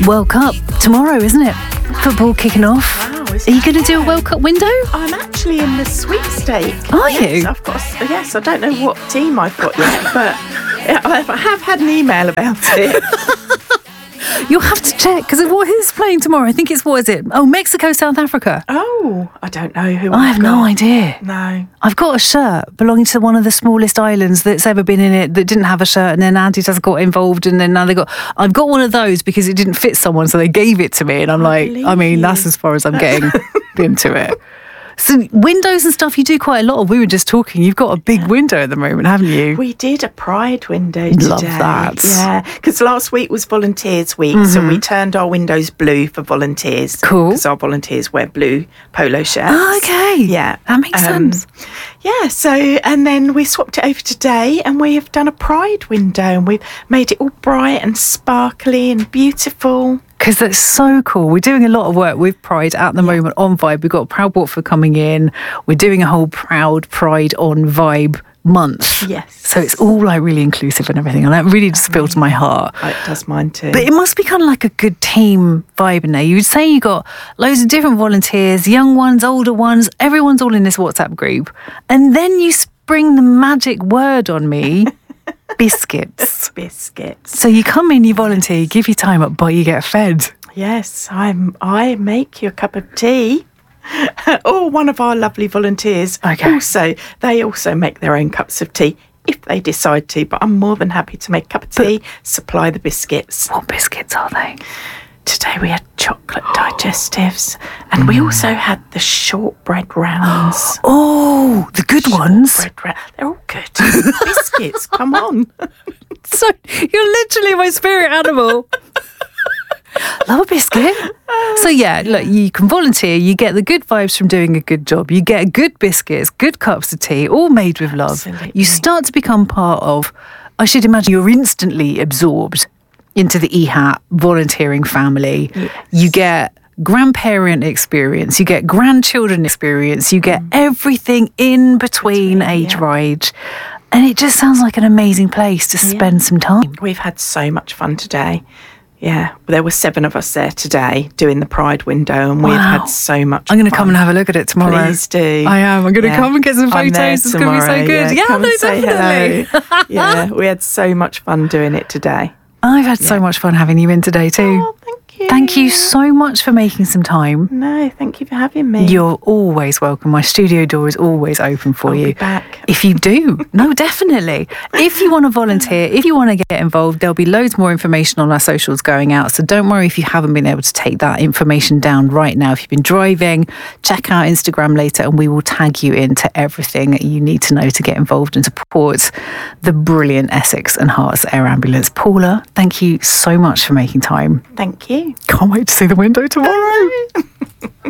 World Cup tomorrow, isn't it? Football kicking off. Wow, Are you going to do a World Cup window? I'm actually in the sweepstake. Are yes, you? I've got. Yes, I don't know what team I've got yet, but I have had an email about it. You'll have to check, because who's playing tomorrow? I think it's, what is it? Oh, Mexico, South Africa. Oh, I don't know who. I have no idea. No. I've got a shirt belonging to one of the smallest islands that's ever been in it that didn't have a shirt, and then Adidas got involved, and then now I've got one of those because it didn't fit someone, so they gave it to me, and I'm that's as far as I'm getting into it. So windows and stuff you do quite a lot of. We were just talking, you've got a big window at the moment, haven't you? We did a Pride window today. Love that. Yeah, because last week was Volunteers Week, so we turned our windows blue for volunteers. Cool. Because our volunteers wear blue polo shirts. Oh, okay. Yeah. That makes sense. Yeah, so, and then we swapped it over today and we have done a Pride window and we've made it all bright and sparkly and beautiful. Because that's so cool. We're doing a lot of work with Pride at the moment on Vibe. We've got Proud Watford coming in. We're doing a whole Proud Pride on Vibe month. Yes. So it's all like really inclusive and everything. And that really just fills my heart. It does mine too. But it must be kind of like a good team vibe in there. You would say you got loads of different volunteers, young ones, older ones, everyone's all in this WhatsApp group. And then you spring the magic word on me. Biscuits. Biscuits. So you come in, you volunteer, you give your time up, but you get fed. Yes, I make you a cup of tea. Or one of our lovely volunteers. Okay. They also make their own cups of tea if they decide to, but I'm more than happy to make a cup of tea, supply the biscuits. What biscuits are they? Today we had chocolate digestives and we also had the shortbread rounds. Oh, the good ones. They're all good. Biscuits, come on. So you're literally my spirit animal. Love a biscuit. So yeah, look, you can volunteer, you get the good vibes from doing a good job, you get good biscuits, good cups of tea, all made with love. Absolutely. You start to become part of, I should imagine you're instantly absorbed into the EHAT volunteering family. Yes. You get grandparent experience, you get grandchildren experience, you get everything in between age range. And it just sounds like an amazing place to spend some time. We've had so much fun today. Yeah, there were 7 of us there today doing the Pride window and we've had so much I'm going to fun. come and have a look at it tomorrow. Please do. I am. I'm going to come and get some I'm there photos. It's going to be so tomorrow, good. Yeah, come no, and say definitely. hello. Yeah, we had so much fun doing it today. I've had so much fun having you in today too. Oh, thank you. Thank you so much for making some time. No, thank you for having me. You're always welcome. My studio door is always open for I'll you. be back. If you do, no, definitely. If you want to volunteer, if you want to get involved, there'll be loads more information on our socials going out. So don't worry if you haven't been able to take that information down right now. If you've been driving, check out Instagram later and we will tag you into everything you need to know to get involved and support the brilliant Essex and Herts Air Ambulance. Paula, thank you so much for making time. Thank you. Can't wait to see the window tomorrow.